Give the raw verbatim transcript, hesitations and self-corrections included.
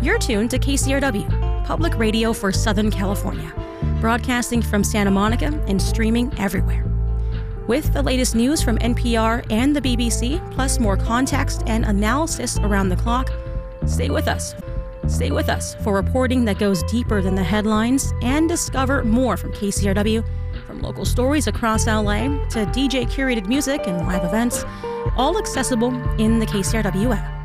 You're tuned to K C R W, public radio for Southern California, broadcasting from Santa Monica and streaming everywhere. With the latest news from N P R and the B B C, plus more context and analysis around the clock, stay with us. Stay with us for reporting that goes deeper than the headlines and discover more from K C R W, from local stories across L A to D J-curated music and live events, all accessible in the K C R W app.